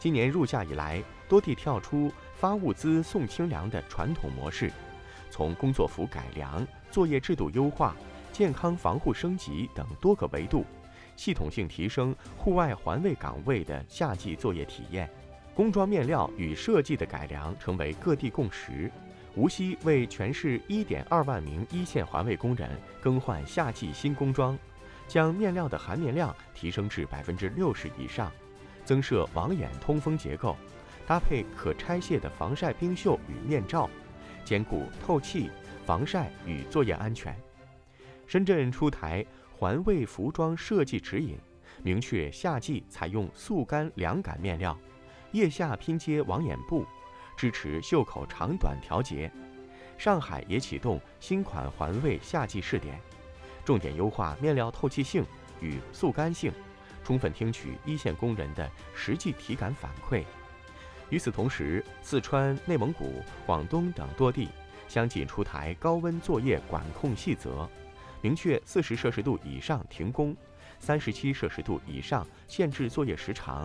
今年入夏以来，多地跳出发物资送清凉的传统模式，从工作服改良、作业制度优化、健康防护升级等多个维度，系统性提升户外环卫岗位的夏季作业体验。工装面料与设计的改良成为各地共识。无锡为全市1.2万名一线环卫工人更换夏季新工装，将面料的含棉量提升至60%以上，增设网眼通风结构，搭配可拆卸的防晒冰袖与面罩，兼顾透气、防晒与作业安全。深圳出台环卫服装设计指引，明确夏季采用速干凉感面料，腋下拼接网眼布，支持袖口长短调节。上海也启动新款环卫夏季试点，重点优化面料透气性与速干性，充分听取一线工人的实际体感反馈。与此同时，四川、内蒙古、广东等多地相继出台高温作业管控细则，明确40摄氏度以上停工，37摄氏度以上限制作业时长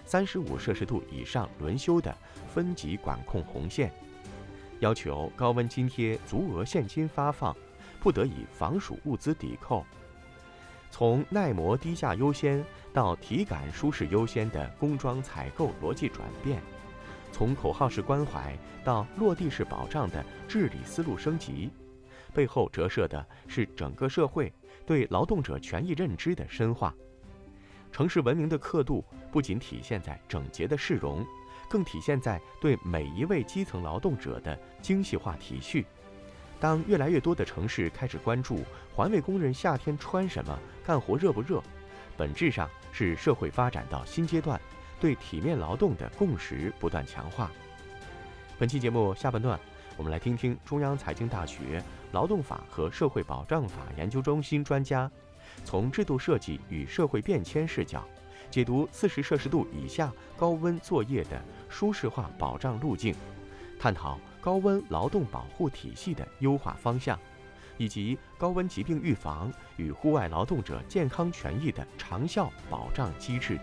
，35摄氏度以上轮休的分级管控红线，要求高温津贴足额现金发放，不得以防暑物资抵扣。从耐磨低价优先到体感舒适优先的工装采购逻辑转变，从口号式关怀到落地式保障的治理思路升级，背后折射的是整个社会对劳动者权益认知的深化。城市文明的刻度不仅体现在整洁的市容，更体现在对每一位基层劳动者的精细化体恤。当越来越多的城市开始关注环卫工人夏天穿什么、干活热不热，本质上是社会发展到新阶段对体面劳动的共识不断强化。本期节目下半段，我们来听听中央财经大学劳动法和社会保障法研究中心专家从制度设计与社会变迁视角，解读40摄氏度以下高温作业的舒适化保障路径，探讨高温劳动保护体系的优化方向，以及高温疾病预防与户外劳动者健康权益的长效保障机制。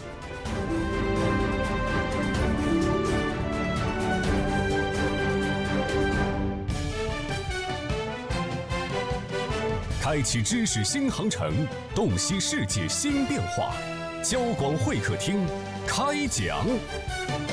开启知识新航程，洞悉世界新变化。交广会客厅开讲。